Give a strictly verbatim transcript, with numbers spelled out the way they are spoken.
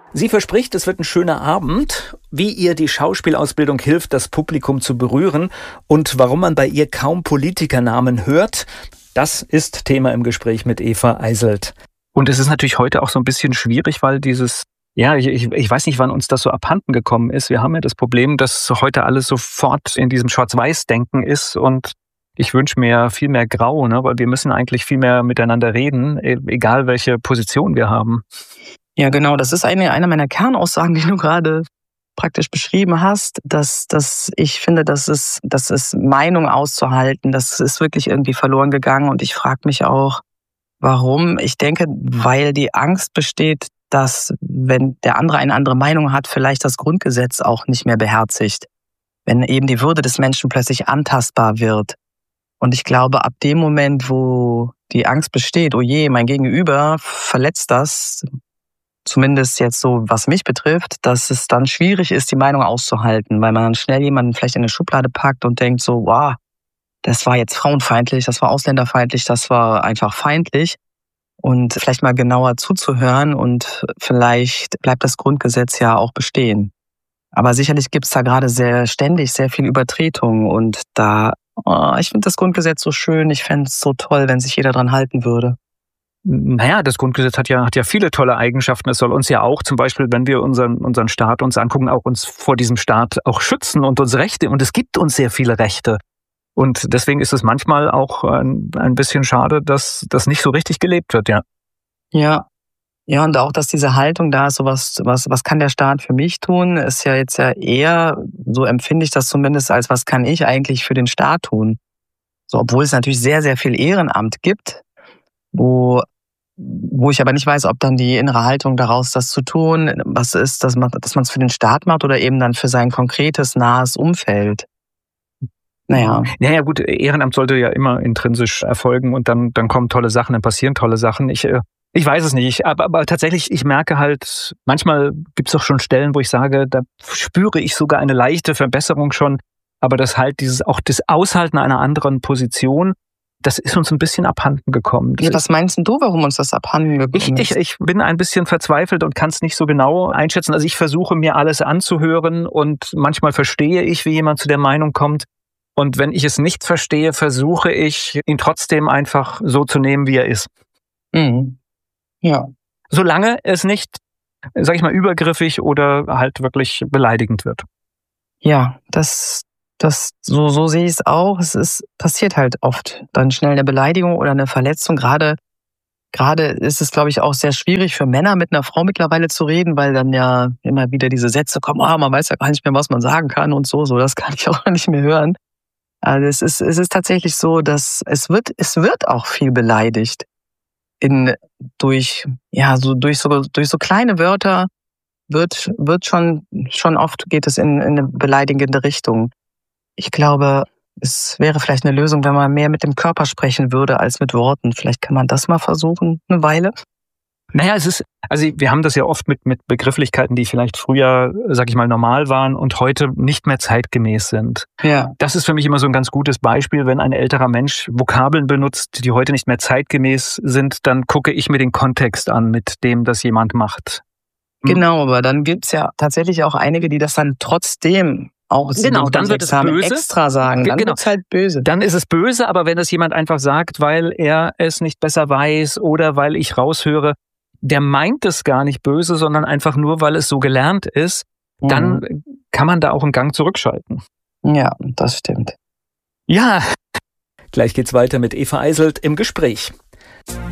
Sie verspricht, es wird ein schöner Abend, wie ihr die Schauspielausbildung hilft, das Publikum zu berühren und warum man bei ihr kaum Politikernamen hört. Das ist Thema im Gespräch mit Eva Eiselt. Und es ist natürlich heute auch so ein bisschen schwierig, weil dieses, ja, ich, ich weiß nicht, wann uns das so abhanden gekommen ist. Wir haben ja das Problem, dass heute alles sofort in diesem Schwarz-Weiß-Denken ist und ich wünsche mir viel mehr Grau, ne? Weil wir müssen eigentlich viel mehr miteinander reden, egal welche Position wir haben. Ja, genau. Das ist eine, eine meiner Kernaussagen, die du gerade praktisch beschrieben hast, dass, dass ich finde, dass es, dass es Meinung auszuhalten, das ist wirklich irgendwie verloren gegangen. Und ich frage mich auch, warum. Ich denke, weil die Angst besteht, dass, wenn der andere eine andere Meinung hat, vielleicht das Grundgesetz auch nicht mehr beherzigt. Wenn eben die Würde des Menschen plötzlich antastbar wird. Und ich glaube, ab dem Moment, wo die Angst besteht, oh je, mein Gegenüber verletzt das, zumindest jetzt so, was mich betrifft, dass es dann schwierig ist, die Meinung auszuhalten, weil man dann schnell jemanden vielleicht in eine Schublade packt und denkt so, wow, das war jetzt frauenfeindlich, das war ausländerfeindlich, das war einfach feindlich. Und vielleicht mal genauer zuzuhören und vielleicht bleibt das Grundgesetz ja auch bestehen. Aber sicherlich gibt es da gerade sehr ständig sehr viel Übertretung und da, oh, ich finde das Grundgesetz so schön, ich fände es so toll, wenn sich jeder dran halten würde. Naja, das Grundgesetz hat ja, hat ja viele tolle Eigenschaften. Es soll uns ja auch zum Beispiel, wenn wir unseren, unseren Staat uns angucken, auch uns vor diesem Staat auch schützen und uns Rechte. Und es gibt uns sehr viele Rechte. Und deswegen ist es manchmal auch ein, ein bisschen schade, dass das nicht so richtig gelebt wird, ja. Ja. Ja, und auch, dass diese Haltung da ist, so was, was, was kann der Staat für mich tun, ist ja jetzt ja eher, so empfinde ich das zumindest, als was kann ich eigentlich für den Staat tun. So, obwohl es natürlich sehr, sehr viel Ehrenamt gibt, wo, wo ich aber nicht weiß, ob dann die innere Haltung daraus, das zu tun, was ist, dass man dass man es für den Staat macht oder eben dann für sein konkretes, nahes Umfeld. Naja. Naja, gut, Ehrenamt sollte ja immer intrinsisch erfolgen und dann, dann kommen tolle Sachen, dann passieren tolle Sachen. Ich, ich weiß es nicht, aber, aber tatsächlich, ich merke halt, manchmal gibt es auch schon Stellen, wo ich sage, da spüre ich sogar eine leichte Verbesserung schon, aber das halt dieses, auch das Aushalten einer anderen Position, das ist uns ein bisschen abhanden gekommen. Ja, was meinst du, warum uns das abhanden gekommen ist? Ich, ich, ich bin ein bisschen verzweifelt und kann es nicht so genau einschätzen. Also ich versuche mir alles anzuhören und manchmal verstehe ich, wie jemand zu der Meinung kommt. Und wenn ich es nicht verstehe, versuche ich, ihn trotzdem einfach so zu nehmen, wie er ist. Mhm. Ja. Solange es nicht, sag ich mal, übergriffig oder halt wirklich beleidigend wird. Ja, das, das, so, so sehe ich es auch. Es ist, passiert halt oft dann schnell eine Beleidigung oder eine Verletzung. Gerade, gerade ist es, glaube ich, auch sehr schwierig für Männer mit einer Frau mittlerweile zu reden, weil dann ja immer wieder diese Sätze kommen, ah, man weiß ja gar nicht mehr, was man sagen kann und so, so, das kann ich auch nicht mehr hören. Also es ist, es ist tatsächlich so, dass es wird, es wird auch viel beleidigt. In, durch, ja, so, durch so, durch so kleine Wörter wird, wird schon, schon oft geht es in, in eine beleidigende Richtung. Ich glaube, es wäre vielleicht eine Lösung, wenn man mehr mit dem Körper sprechen würde als mit Worten. Vielleicht kann man das mal versuchen, eine Weile. Naja, es ist, also wir haben das ja oft mit, mit Begrifflichkeiten, die vielleicht früher, sag ich mal, normal waren und heute nicht mehr zeitgemäß sind. Ja. Das ist für mich immer so ein ganz gutes Beispiel, wenn ein älterer Mensch Vokabeln benutzt, die heute nicht mehr zeitgemäß sind, dann gucke ich mir den Kontext an, mit dem das jemand macht. Genau, aber dann gibt's ja tatsächlich auch einige, die das dann trotzdem auch genau, dann wird es böse. extra sagen. Dann genau. wird's halt böse. Dann ist es böse, aber wenn es jemand einfach sagt, weil er es nicht besser weiß oder weil ich raushöre, der meint es gar nicht böse, sondern einfach nur, weil es so gelernt ist, mhm. dann kann man da auch einen Gang zurückschalten. Ja, das stimmt. Ja, gleich geht's weiter mit Eva Eiselt im Gespräch.